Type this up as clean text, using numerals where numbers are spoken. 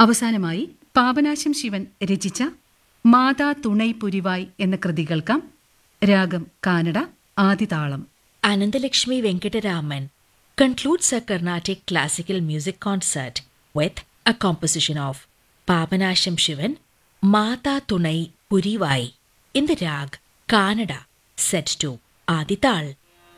അവസാനമായി പാപനാശം ശിവൻ രചിച്ച മാതാ തുണൈ പുരിവായ് എന്ന കൃതി കേൾക്കാം. രാഗം Canada, ആദിതാളം. Anandalakshmi Venkataraman concludes a Carnatic classical music concert with a composition of Papanasham Shivan, Mata Tunai Purivai in the rag Kannada, set to Adital.